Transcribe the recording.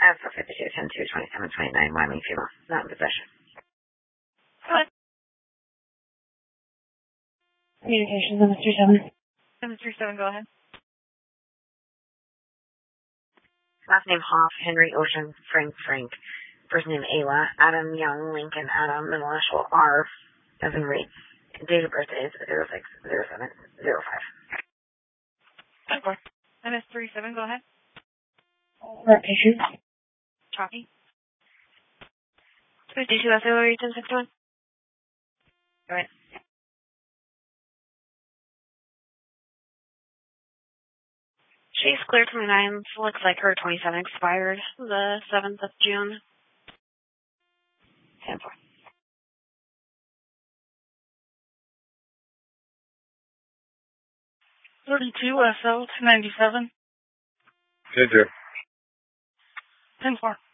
for 52, 10, 2, 27, 29, Wyoming female, not in possession. What? Communications, 737. 737, go ahead. Last name Hoff, Henry Ocean, Frank. First name Ayla, Adam Young, Lincoln Adam, middle initial R, as in Reed. Date of birth is 06/07/05. MS-37, go ahead. Patient. Copy. 52 SLR 1061. Go ahead. She's cleared from 9. Looks like her 27 expired the 7th of June. 10-4. 32 SL 297. 10-2. 10-4.